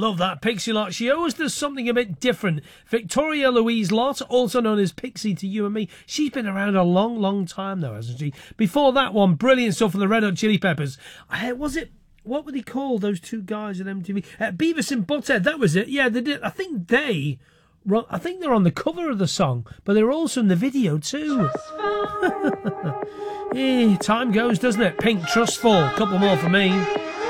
Love that, Pixie Lott. She always does something a bit different. Victoria Louise Lott, also known as Pixie to you and me. She's been around a long, long time, though, hasn't she? Before that one, brilliant stuff from the Red Hot Chili Peppers. What were they called, those two guys at MTV? Beavis and Butthead, that was it. Yeah, they did. I think they're on the cover of the song, but they're also in the video, too. Yeah, time goes, doesn't it? Pink, Trustful. Couple more for me.